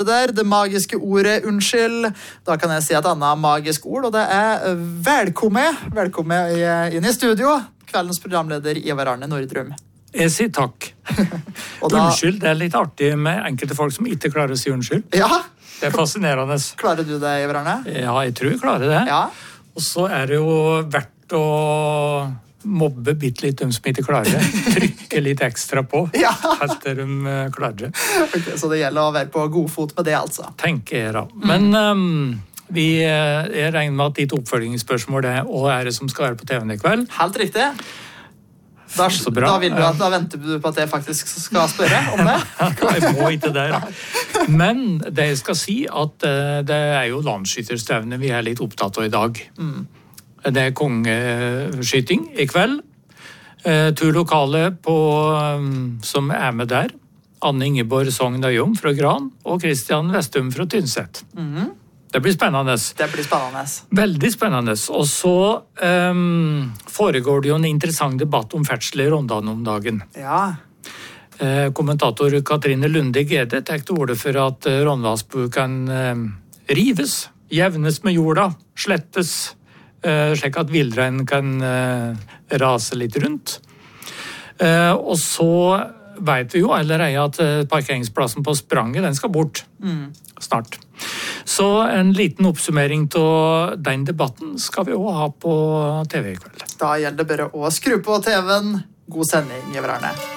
Det magiske ordet unnskyld. Da kan jeg si et annet magisk ord, og det velkommen. Velkommen inn i studio. Kveldens programleder Ivar Arne Nordrum. Jeg sier takk. Unnskyld, det litt artig med enkelte folk som ikke klarer å si unnskyld. Ja. Det fascinerende. Klarer du det, Ivar Arne? Ja, jeg tror jeg klarer det. Ja. Og så det jo verdt å mobbe bitte litt dem som ikke klarer det. Trykke litt ekstra på. Ja. Helt til de klarer det. Okay, så det gjelder å være på god fot med det, altså. Tenker jeg da. Men jeg regner med at ditt oppfølgingsspørsmål hva det som skal være på TV-en i kveld? Helt riktig. Da venter du på at jeg faktisk skal spørre om det? Jeg må ikke der. Men det jeg skal si at det jo landsskytterstevne vi litt opptatt av i dag. Det kongeskyting i kveld. Turlokale som med der. Anne Ingeborg Sogn Øyom fra Gran og Kristian Vestum fra Tynset. Det blir spennende. Det blir spennende. Veldig spennende. Og så foregår det jo en interessant debatt om ferdsel i Rondane om dagen. Ja. Kommentator Katrine Lunde Gede tekte ordet for at Rondalsbu kan rives, jevnes med jorda, slettes, slik at villrein kan rase litt rundt. Og så vet vi jo allerede at parkeringsplassen på Spranget, den skal bort snart. Så en liten oppsummering av den debatten skal vi også ha på TV i kveld. Da gjelder det bare å skru på TV-en. God sending, Ivar Arne.